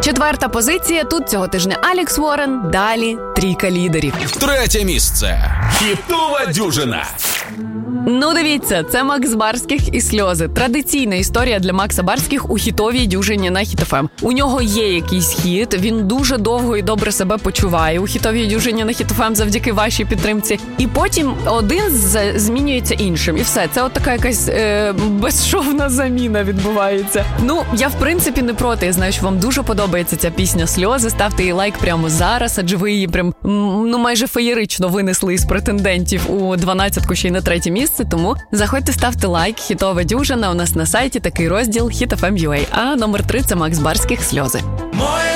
4-та позиція. Тут цього тижня Алекс Уоррен. Далі трійка лідерів. 3-те місце. Хітова дюжина. Ну, дивіться, це Макс Барських і «Сльози». Традиційна історія для Макса Барських у хітовій дюжині на Хіт ФМ. У нього є якийсь хіт, він дуже довго і добре себе почуває у хітовій дюжині на Хіт ФМ завдяки вашій підтримці. І потім один змінюється іншим. І все, це от така якась безшовна заміна відбувається. Ну, я в принципі не проти. Я знаю, що вам дуже подобається ця пісня «Сльози». Ставте їй лайк прямо зараз, адже ви її прям, майже феєрично винесли із претендентів у 12-ку ще й на 3-те місце. Тому заходьте, ставте лайк. Хітова дюжина. У нас на сайті такий розділ Hit FM.ua. А номер 3 – це Макс Барських «Сльози».